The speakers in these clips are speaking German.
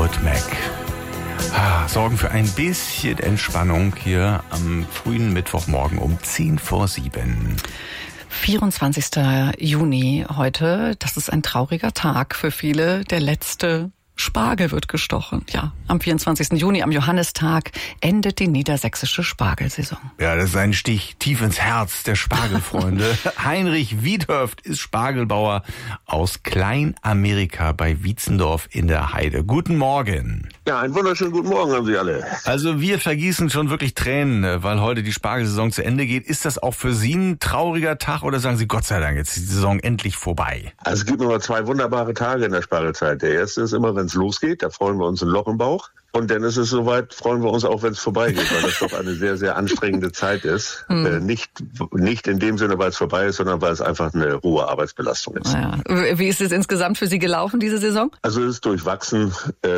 Fleetwood Mac. Sorgen für ein bisschen Entspannung hier am frühen Mittwochmorgen um 6:50. 24. Juni heute. Das ist ein trauriger Tag für viele. Der letzte Spargel wird gestochen. Ja, am 24. Juni, am Johannistag, endet die niedersächsische Spargelsaison. Ja, das ist ein Stich tief ins Herz der Spargelfreunde. Heinrich Wiedhöft ist Spargelbauer aus Klein-Amerika bei Wietzendorf in der Heide. Guten Morgen. Ja, einen wunderschönen guten Morgen haben Sie alle. Also wir vergießen schon wirklich Tränen, weil heute die Spargelsaison zu Ende geht. Ist das auch für Sie ein trauriger Tag oder sagen Sie, Gott sei Dank, jetzt ist die Saison endlich vorbei? Also es gibt nur 2 wunderbare Tage in der Spargelzeit. Der erste ist immer, wenn es losgeht, da freuen wir uns ein Loch im Bauch. Und dann ist es soweit, freuen wir uns auch, wenn es vorbeigeht, weil das doch eine sehr, sehr anstrengende Zeit ist. Nicht in dem Sinne, weil es vorbei ist, sondern weil es einfach eine hohe Arbeitsbelastung ist. Ja. Wie ist es insgesamt für Sie gelaufen, diese Saison? Also es ist durchwachsen.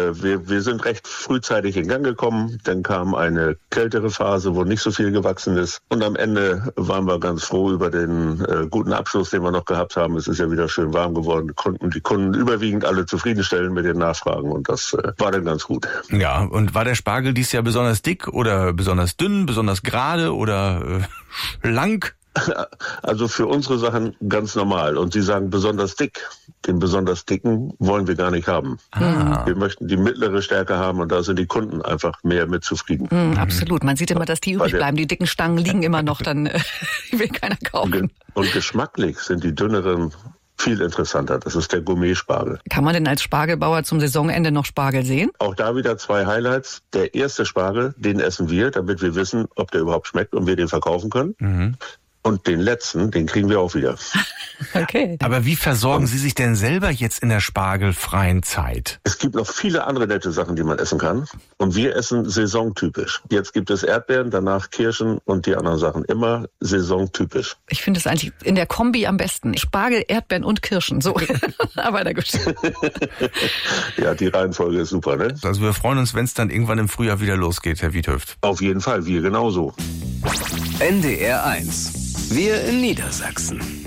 Wir sind recht frühzeitig in Gang gekommen. Dann kam eine kältere Phase, wo nicht so viel gewachsen ist. Und am Ende waren wir ganz froh über den guten Abschluss, den wir noch gehabt haben. Es ist ja wieder schön warm geworden. Konnten die Kunden überwiegend alle zufriedenstellen mit den Nachfragen. Und das war dann ganz gut. Ja, und war der Spargel dieses Jahr besonders dick oder besonders dünn, besonders gerade oder schlank? Also für unsere Sachen ganz normal. Und Sie sagen besonders dick. Den besonders dicken wollen wir gar nicht haben. Wir möchten die mittlere Stärke haben und da sind die Kunden einfach mehr mit zufrieden. Absolut. Man sieht immer, dass die übrig bleiben. Die dicken Stangen liegen immer noch, dann will keiner kaufen. Und geschmacklich sind die dünneren viel interessanter. Das ist der Gourmet-Spargel. Kann man denn als Spargelbauer zum Saisonende noch Spargel sehen? Auch da wieder 2 Highlights. Der erste Spargel, den essen wir, damit wir wissen, ob der überhaupt schmeckt und wir den verkaufen können. Und den letzten, den kriegen wir auch wieder. Okay. Aber wie versorgen Sie sich denn selber jetzt in der spargelfreien Zeit? Es gibt noch viele andere nette Sachen, die man essen kann. Und wir essen saisontypisch. Jetzt gibt es Erdbeeren, danach Kirschen und die anderen Sachen. Immer saisontypisch. Ich finde es eigentlich in der Kombi am besten. Spargel, Erdbeeren und Kirschen. So. Aber na gut. Ja, die Reihenfolge ist super, ne? Also wir freuen uns, wenn es dann irgendwann im Frühjahr wieder losgeht, Herr Wiedhöft. Auf jeden Fall, wir genauso. NDR 1. Wir in Niedersachsen.